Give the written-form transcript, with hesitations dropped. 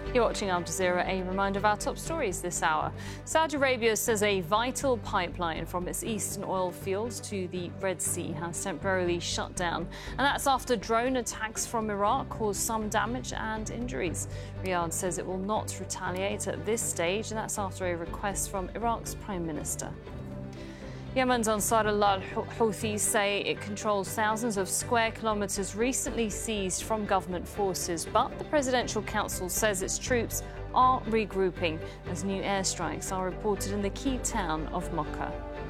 You're watching Al Jazeera. A reminder of our top stories this hour. Saudi Arabia says a vital pipeline from its eastern oil fields to the Red Sea has temporarily shut down. And that's after drone attacks from Iraq caused some damage and injuries. Riyadh says it will not retaliate at this stage, and that's after a request from Iraq's Prime Minister. Yemen's Ansar Allah Houthis say it controls thousands of square kilometres recently seized from government forces, but the Presidential Council says its troops are regrouping as new airstrikes are reported in the key town of Mocha.